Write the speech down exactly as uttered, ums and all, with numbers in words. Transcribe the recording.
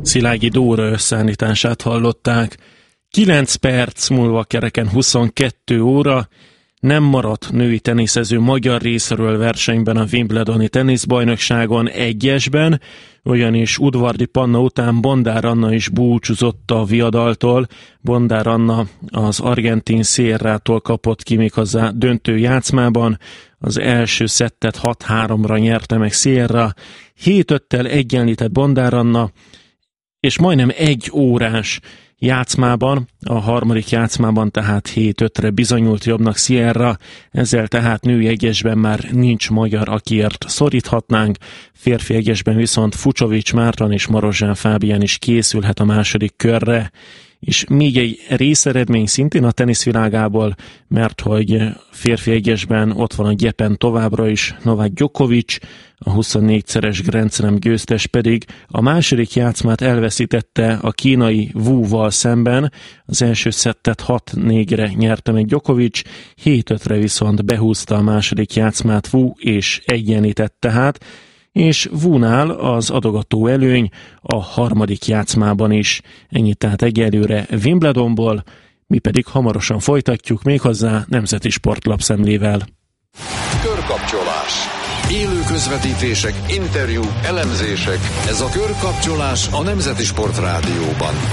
Szilágyi Dóra összeállítását hallották. kilenc perc múlva kereken huszonkettő óra, nem maradt női teniszező magyar részéről versenyben a Wimbledoni teniszbajnokságon egyesben, ugyanis Udvardi Panna után Bondár Anna is búcsúzott a viadaltól. Bondár Anna az argentin Sierrától kapott ki méghozzá döntő játszmában. Az első szettet hat háromra nyerte meg Sierra, hét öttel egyenlített Bondár Anna, és majdnem egy órás játszmában, a harmadik játszmában tehát hét ötre bizonyult jobbnak Sierra, ezzel tehát női egyesben már nincs magyar, akiért szoríthatnánk, férfi egyesben viszont Fucsovics Márton és Marozsán Fábián is készülhet a második körre. És még egy részeredmény szintén a teniszvilágából, mert hogy férfi egyesben ott van a gyepen továbbra is Novák Djokovic, a huszonnégyszeres Grand Slam győztes pedig a második játszmát elveszítette a kínai Wu-val szemben. Az első szettet hat négyre nyerte meg Djokovic, hét ötre viszont behúzta a második játszmát Wu és egyenlített tehát, és Wu-nál az adogató előny a harmadik játszmában is. Ennyit tehát egyelőre Wimbledonból, mi pedig hamarosan folytatjuk méghozzá nemzeti sportlapszemlével. Körkapcsolás. Élő közvetítések, interjúk, elemzések. Ez a Körkapcsolás a Nemzeti Sport Rádióban.